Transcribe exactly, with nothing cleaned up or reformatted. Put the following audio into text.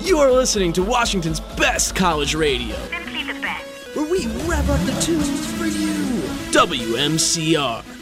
You are listening to Washington's best college radio. Simply the best. Where we rev up the tunes for you. W M C R.